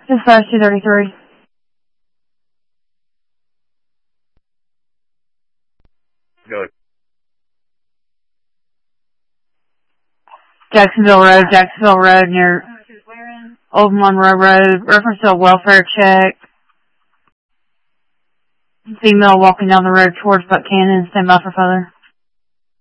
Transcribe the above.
Dispatch 233. Go. Jacksonville Road near Old Monroe Road. Reference to a welfare check. Female walking down the road towards Buchanan. Stand by for further.